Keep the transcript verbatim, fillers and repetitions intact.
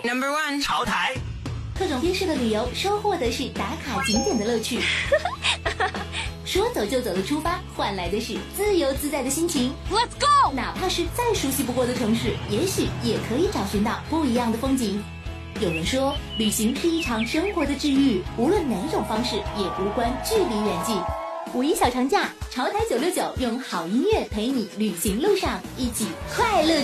Number one， 潮台。 各种边市的旅游，收获的是打卡景点的乐趣。说走就走的出发，换来的是自由自在的心情。 Let's go！ 哪怕是再熟悉不过的城市，也许也可以找寻到不一样的风景。有人说，旅行是一场生活的治愈，无论哪种方式，也无关距离远近。五一小长假，潮台九六九用好音乐陪你旅行路上一起快乐。